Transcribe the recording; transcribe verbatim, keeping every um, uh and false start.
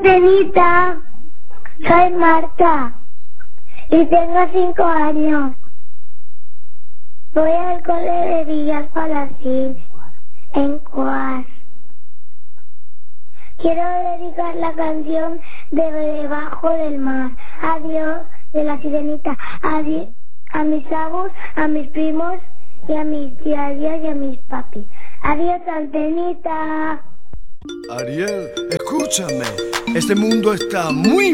Tenita, soy Marta y tengo cinco años. Voy al cole de Villas Palacín, en Cuas. Quiero dedicar la canción de Debajo del Mar. Adiós, de la Sirenita. Adiós a mis abuelos, a mis primos y a mis tías y a mis papis. Adiós, Antenita. Ariel, escúchame. Este mundo está muy